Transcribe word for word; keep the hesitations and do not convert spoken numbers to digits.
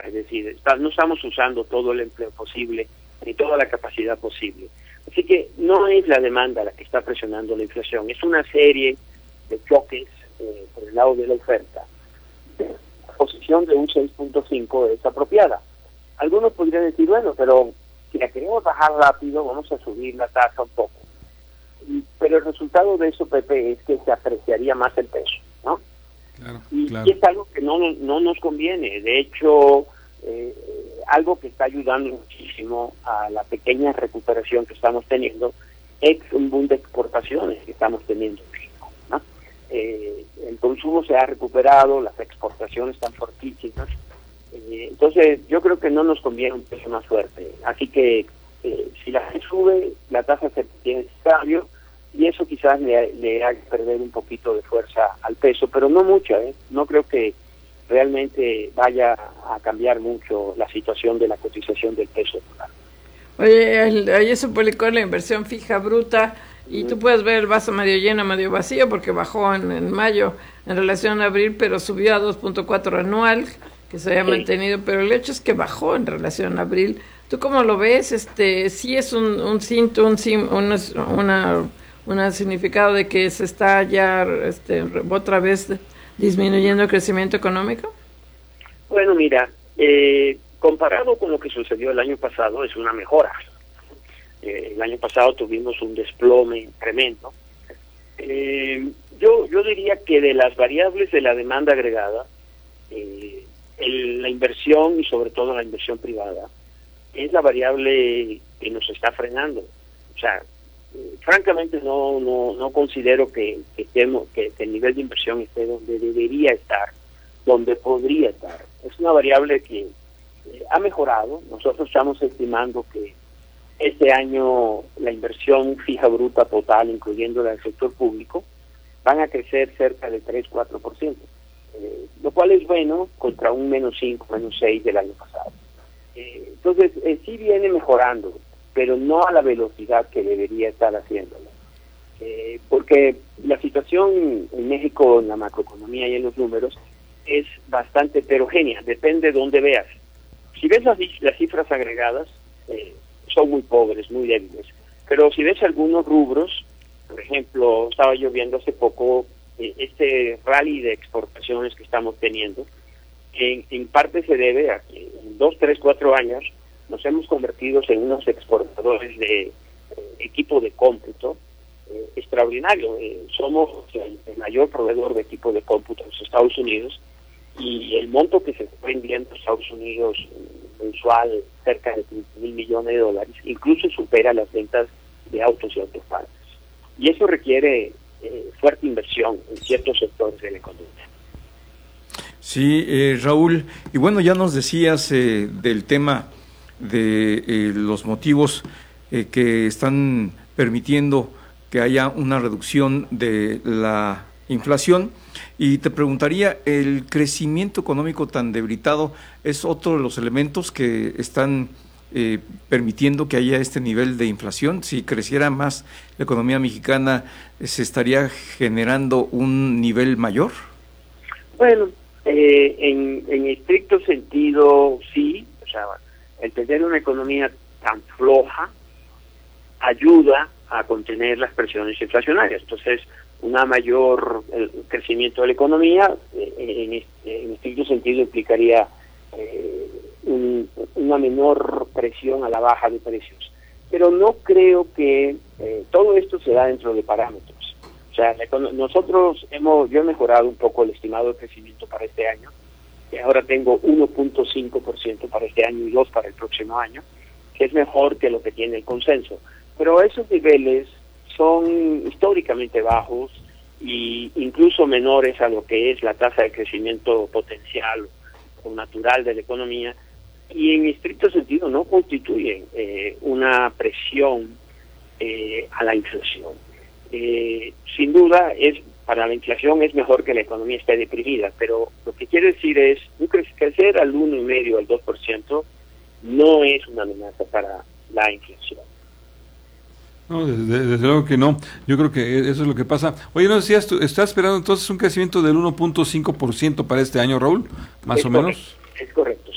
es decir, está, no estamos usando todo el empleo posible ni toda la capacidad posible. Así que no es la demanda la que está presionando la inflación, es una serie de choques eh, por el lado de la oferta. La posición de un seis punto cinco es apropiada. Algunos podrían decir, bueno, pero si la queremos bajar rápido, vamos a subir la tasa un poco. Pero el resultado de eso, Pepe, es que se apreciaría más el peso, ¿no? Claro, y, claro. y es algo que no, no nos conviene. De hecho, eh, algo que está ayudando muchísimo a la pequeña recuperación que estamos teniendo es un boom de exportaciones que estamos teniendo en México, ¿no? Eh, el consumo se ha recuperado, las exportaciones están fortísimas. Eh, entonces, yo creo que no nos conviene un peso más fuerte. Así que eh, si la gente sube, la tasa se tiene cambio, y eso quizás le, le haga perder un poquito de fuerza al peso, pero no mucha, ¿eh? No creo que realmente vaya a cambiar mucho la situación de la cotización del peso dólar. Oye, el, ayer se publicó la inversión fija bruta y mm. tú puedes ver el vaso medio lleno, medio vacío, porque bajó en, en mayo en relación a abril, pero subió a dos punto cuatro anual, que se había sí. mantenido, pero el hecho es que bajó en relación a abril. ¿Tú cómo lo ves? Este, sí es un un cinto, un, un una un significado de que se está ya este, otra vez disminuyendo el crecimiento económico. Bueno, mira, eh, comparado con lo que sucedió el año pasado, es una mejora. Eh, el año pasado tuvimos un desplome tremendo. Eh, yo yo diría que de las variables de la demanda agregada, eh, el, la inversión y sobre todo la inversión privada es la variable que nos está frenando. O sea, eh, francamente no no no considero que que, estemos, que que el nivel de inversión esté donde debería estar, donde podría estar. Es una variable que eh, ha mejorado. Nosotros estamos estimando que este año la inversión fija bruta total, incluyendo la del sector público, van a crecer cerca de tres a cuatro por ciento, eh, lo cual es bueno contra un menos cinco, menos seis del año pasado. Eh, entonces, eh, sí viene mejorando, pero no a la velocidad que debería estar haciéndolo. Eh, porque la situación en México, en la macroeconomía y en los números, es bastante heterogénea, depende de dónde veas. Si ves las, las cifras agregadas, eh, son muy pobres, muy débiles. Pero si ves algunos rubros, por ejemplo, estaba yo viendo hace poco eh, este rally de exportaciones que estamos teniendo, en, en parte se debe a que en dos, tres, cuatro años nos hemos convertido en unos exportadores de eh, equipo de cómputo eh, extraordinario. Eh, somos el, el mayor proveedor de equipo de cómputo en los Estados Unidos, y el monto que se está vendiendo en Estados Unidos mensual, cerca de quince mil millones de dólares, incluso supera las ventas de autos y autopartes. Y eso requiere eh, fuerte inversión en ciertos sectores de la economía. Sí, eh, Raúl, y bueno, ya nos decías eh, del tema de eh, los motivos eh, que están permitiendo que haya una reducción de la inflación, y te preguntaría, ¿el crecimiento económico tan debilitado es otro de los elementos que están eh, permitiendo que haya este nivel de inflación? Si creciera más la economía mexicana, ¿se estaría generando un nivel mayor? Bueno, eh, en, en estricto sentido, sí. O sea, el tener una economía tan floja ayuda a contener las presiones inflacionarias. Entonces, una mayor el crecimiento de la economía, eh, en, en estricto sentido, implicaría eh, un, una menor presión a la baja de precios. Pero no creo que eh, todo esto se da dentro de parámetros. O sea, la, nosotros hemos, yo he mejorado un poco el estimado de crecimiento para este año, que ahora tengo uno punto cinco por ciento para este año y dos por ciento para el próximo año, que es mejor que lo que tiene el consenso. Pero esos niveles son históricamente bajos e incluso menores a lo que es la tasa de crecimiento potencial o natural de la economía, y en estricto sentido no constituyen eh, una presión eh, a la inflación. Eh, sin duda, es para la inflación es mejor que la economía esté deprimida, pero lo que quiere decir es que crecer al uno coma cinco, al dos por ciento, no es una amenaza para la inflación. No, desde, desde luego que no. Yo creo que eso es lo que pasa. Oye, no decías, ¿tú estás esperando entonces un crecimiento del uno punto cinco por ciento para este año, Raúl? Más es o correcto, menos. Es correcto.